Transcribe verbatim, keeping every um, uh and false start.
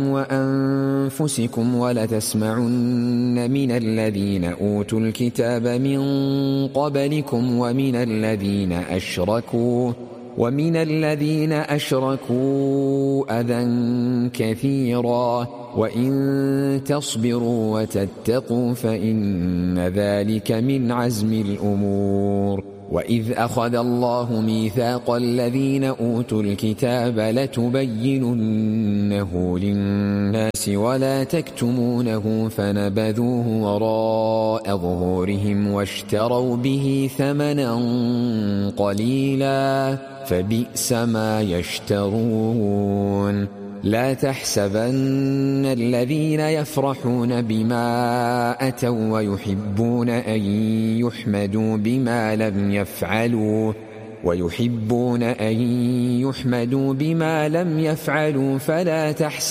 وأنفسكم ولتسمعن من الذين أوتوا الكتاب من قبلكم ومن الذين أشركوا ومن الذين أشركوا أذى كثيرا وإن تصبروا وتتقوا فإن ذلك من عزم الأمور. وإذ أخذ الله ميثاق الذين أوتوا الكتاب لتبيننه للناس ولا تكتمونه فنبذوه وراء ظهورهم واشتروا به ثمنا قليلا فبئس ما يشترون. لا تحسبن الذين يفرحون بما أتوا ويحبون أن يحمدوا بما لم يفعلوا ويحبون أن يحمدوا بما لم يفعلوا فلا تحسبن